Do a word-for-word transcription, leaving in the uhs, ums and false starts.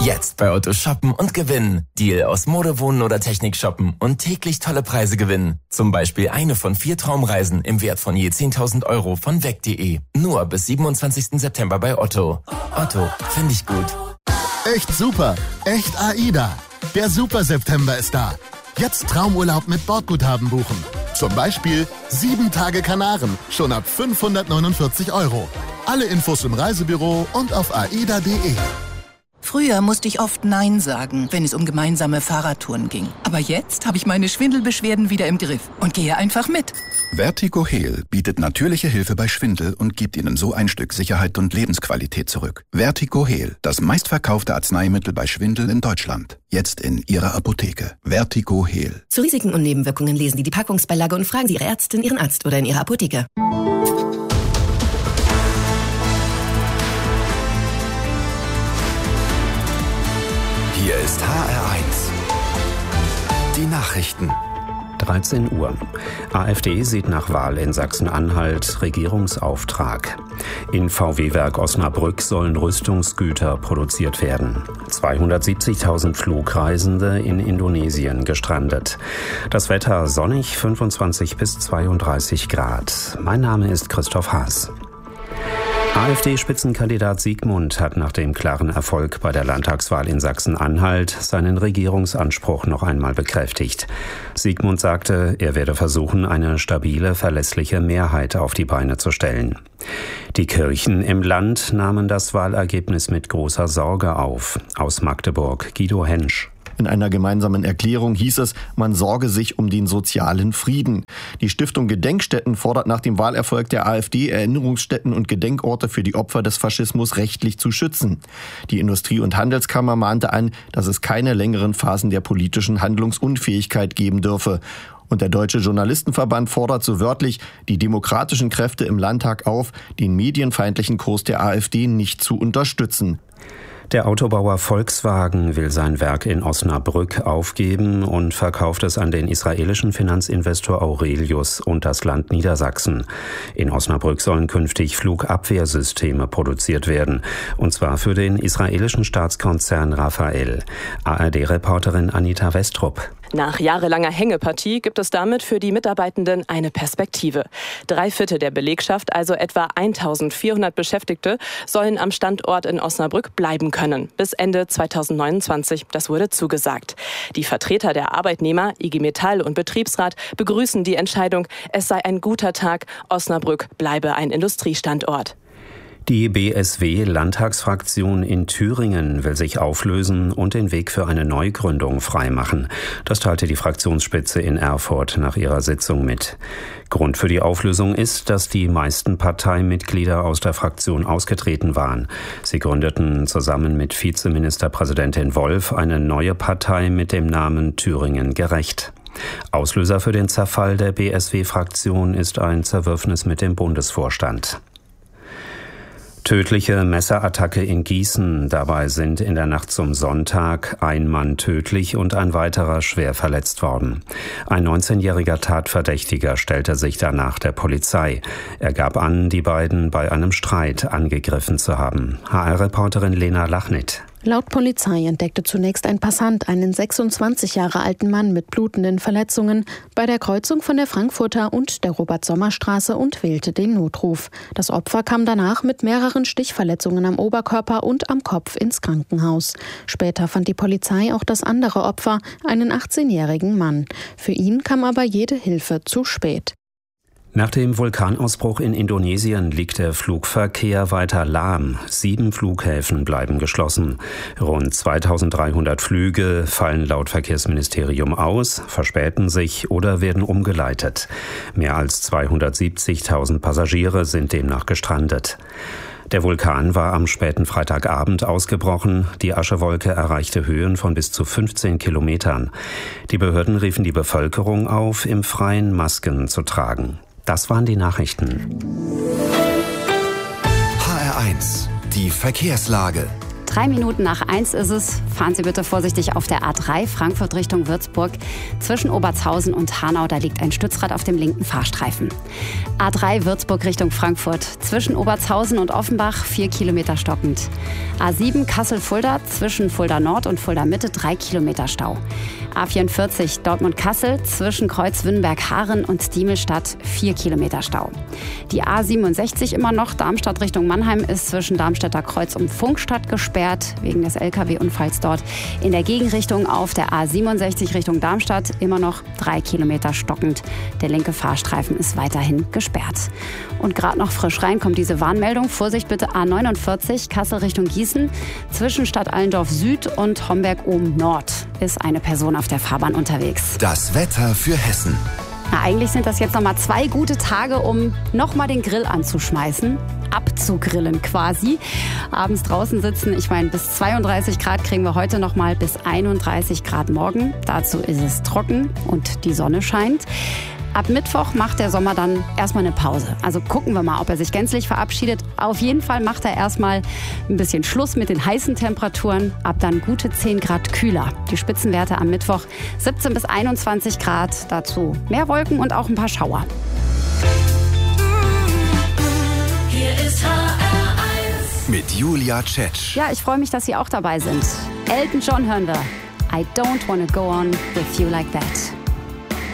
Jetzt bei Otto shoppen und gewinnen. Deal aus Mode, Wohnen oder Technik shoppen und täglich tolle Preise gewinnen. Zum Beispiel eine von vier Traumreisen im Wert von je zehntausend Euro von weg punkt de. Nur bis siebenundzwanzigsten September bei Otto. Otto, finde ich gut. Echt super. Echt AIDA. Der Super September ist da. Jetzt Traumurlaub mit Bordguthaben buchen. Zum Beispiel sieben Tage Kanaren, schon ab fünfhundertneunundvierzig Euro. Alle Infos im Reisebüro und auf aida punkt de. Früher musste ich oft Nein sagen, wenn es um gemeinsame Fahrradtouren ging. Aber jetzt habe ich meine Schwindelbeschwerden wieder im Griff und gehe einfach mit. Vertigo Heal bietet natürliche Hilfe bei Schwindel und gibt Ihnen so ein Stück Sicherheit und Lebensqualität zurück. Vertigo Heal, das meistverkaufte Arzneimittel bei Schwindel in Deutschland. Jetzt in Ihrer Apotheke. Vertigo Heal. Zu Risiken und Nebenwirkungen lesen Sie die Packungsbeilage und fragen Sie Ihre Ärztin, Ihren Arzt oder in Ihrer Apotheke. Hier ist H R eins. Die Nachrichten. dreizehn Uhr. AfD sieht nach Wahl in Sachsen-Anhalt Regierungsauftrag. In V W-Werk Osnabrück sollen Rüstungsgüter produziert werden. zweihundertsiebzigtausend Flugreisende in Indonesien gestrandet. Das Wetter sonnig, fünfundzwanzig bis zweiunddreißig Grad. Mein Name ist Christoph Haas. AfD-Spitzenkandidat Siegmund hat nach dem klaren Erfolg bei der Landtagswahl in Sachsen-Anhalt seinen Regierungsanspruch noch einmal bekräftigt. Siegmund sagte, er werde versuchen, eine stabile, verlässliche Mehrheit auf die Beine zu stellen. Die Kirchen im Land nahmen das Wahlergebnis mit großer Sorge auf. Aus Magdeburg, Guido Hensch. In einer gemeinsamen Erklärung hieß es, man sorge sich um den sozialen Frieden. Die Stiftung Gedenkstätten fordert nach dem Wahlerfolg der AfD, Erinnerungsstätten und Gedenkorte für die Opfer des Faschismus rechtlich zu schützen. Die Industrie- und Handelskammer mahnte an, dass es keine längeren Phasen der politischen Handlungsunfähigkeit geben dürfe. Und der Deutsche Journalistenverband fordert so wörtlich die demokratischen Kräfte im Landtag auf, den medienfeindlichen Kurs der AfD nicht zu unterstützen. Der Autobauer Volkswagen will sein Werk in Osnabrück aufgeben und verkauft es an den israelischen Finanzinvestor Aurelius und das Land Niedersachsen. In Osnabrück sollen künftig Flugabwehrsysteme produziert werden, und zwar für den israelischen Staatskonzern Rafael. A R D-Reporterin Anita Westrup. Nach jahrelanger Hängepartie gibt es damit für die Mitarbeitenden eine Perspektive. Drei Viertel der Belegschaft, also etwa eintausendvierhundert Beschäftigte, sollen am Standort in Osnabrück bleiben können. Bis Ende zweitausendneunundzwanzig, das wurde zugesagt. Die Vertreter der Arbeitnehmer, I G Metall und Betriebsrat begrüßen die Entscheidung, es sei ein guter Tag, Osnabrück bleibe ein Industriestandort. Die B S W-Landtagsfraktion in Thüringen will sich auflösen und den Weg für eine Neugründung freimachen. Das teilte die Fraktionsspitze in Erfurt nach ihrer Sitzung mit. Grund für die Auflösung ist, dass die meisten Parteimitglieder aus der Fraktion ausgetreten waren. Sie gründeten zusammen mit Vizeministerpräsidentin Wolf eine neue Partei mit dem Namen Thüringen gerecht. Auslöser für den Zerfall der B S W-Fraktion ist ein Zerwürfnis mit dem Bundesvorstand. Tödliche Messerattacke in Gießen. Dabei sind in der Nacht zum Sonntag ein Mann tödlich und ein weiterer schwer verletzt worden. Ein neunzehnjähriger Tatverdächtiger stellte sich danach der Polizei. Er gab an, die beiden bei einem Streit angegriffen zu haben. H R-Reporterin Lena Lachnit. Laut Polizei entdeckte zunächst ein Passant einen sechsundzwanzig Jahre alten Mann mit blutenden Verletzungen bei der Kreuzung von der Frankfurter und der Robert-Sommer-Straße und wählte den Notruf. Das Opfer kam danach mit mehreren Stichverletzungen am Oberkörper und am Kopf ins Krankenhaus. Später fand die Polizei auch das andere Opfer, einen achtzehnjährigen Mann. Für ihn kam aber jede Hilfe zu spät. Nach dem Vulkanausbruch in Indonesien liegt der Flugverkehr weiter lahm. Sieben Flughäfen bleiben geschlossen. Rund zweitausenddreihundert Flüge fallen laut Verkehrsministerium aus, verspäten sich oder werden umgeleitet. Mehr als zweihundertsiebzigtausend Passagiere sind demnach gestrandet. Der Vulkan war am späten Freitagabend ausgebrochen. Die Aschewolke erreichte Höhen von bis zu fünfzehn Kilometern. Die Behörden riefen die Bevölkerung auf, im Freien Masken zu tragen. Das waren die Nachrichten. H R eins, die Verkehrslage. Drei Minuten nach eins ist es. Fahren Sie bitte vorsichtig auf der A drei Frankfurt Richtung Würzburg. Zwischen Obertshausen und Hanau, da liegt ein Stützrad auf dem linken Fahrstreifen. A drei Würzburg Richtung Frankfurt. Zwischen Obertshausen und Offenbach vier Kilometer stockend. A sieben Kassel-Fulda zwischen Fulda Nord und Fulda Mitte drei Kilometer Stau. A vierundvierzig Dortmund-Kassel zwischen Kreuz-Wünnberg-Haaren und Diemelstadt vier Kilometer Stau. Die A siebenundsechzig immer noch Darmstadt Richtung Mannheim ist zwischen Darmstädter Kreuz und Funkstadt gesperrt wegen des L K W-Unfalls dort. In der Gegenrichtung auf der A siebenundsechzig Richtung Darmstadt immer noch drei Kilometer stockend. Der linke Fahrstreifen ist weiterhin gesperrt. Und gerade noch frisch rein kommt diese Warnmeldung. Vorsicht bitte A neunundvierzig Kassel Richtung Gießen. Zwischen Stadt Allendorf Süd und Homberg-Ohm Nord ist eine Person auf der Fahrbahn unterwegs. Das Wetter für Hessen. Na, eigentlich sind das jetzt nochmal zwei gute Tage, um nochmal den Grill anzuschmeißen. Abzugrillen quasi. Abends draußen sitzen, ich meine, bis zweiunddreißig Grad kriegen wir heute nochmal, bis einunddreißig Grad morgen. Dazu ist es trocken und die Sonne scheint. Ab Mittwoch macht der Sommer dann erstmal eine Pause. Also gucken wir mal, ob er sich gänzlich verabschiedet. Auf jeden Fall macht er erstmal ein bisschen Schluss mit den heißen Temperaturen. Ab dann gute zehn Grad kühler. Die Spitzenwerte am Mittwoch siebzehn bis einundzwanzig Grad. Dazu mehr Wolken und auch ein paar Schauer. Hier ist H R eins mit Julia Tschetsch. Ja, ich freue mich, dass Sie auch dabei sind. Elton John hören wir. I don't wanna go on with you like that.